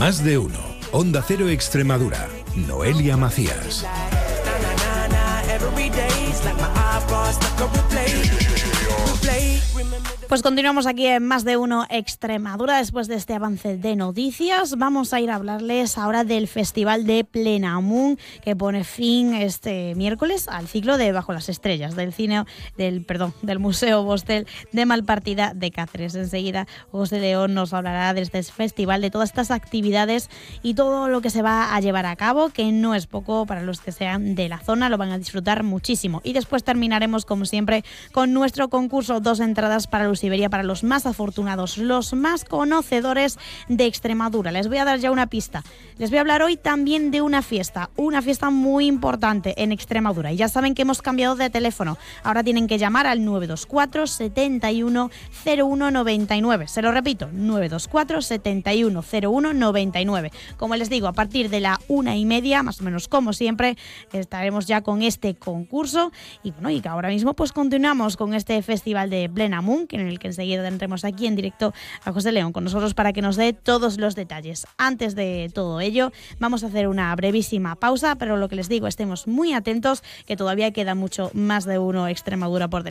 Más de uno. Onda Cero Extremadura. Noelia Macías. Pues continuamos aquí en Más de Uno Extremadura después de este avance de noticias. Vamos a ir a hablarles ahora del Festival de Plenamun, que pone fin este miércoles al ciclo de Bajo las Estrellas del Museo Bostel de Malpartida de Cáceres. Enseguida José León nos hablará de este festival, de todas estas actividades y todo lo que se va a llevar a cabo, que no es poco para los que sean de la zona, lo van a disfrutar muchísimo. Y después terminaremos, como siempre, con nuestro concurso, 2 entradas para Iberia para los más afortunados, los más conocedores de Extremadura. Les voy a dar ya una pista. Les voy a hablar hoy también de una fiesta muy importante en Extremadura. Y ya saben que hemos cambiado de teléfono. Ahora tienen que llamar al 924 71 01 99. Se lo repito, 924 71 01 99. Como les digo, a partir de la 1:30, más o menos como siempre, estaremos ya con este concurso. Y bueno, y que ahora mismo pues continuamos con este festival de Plenamun, en el que enseguida tendremos aquí en directo a José León con nosotros para que nos dé todos los detalles. Antes de todo ello, vamos a hacer una brevísima pausa, pero lo que les digo, estemos muy atentos, que todavía queda mucho Más de Uno Extremadura por delante.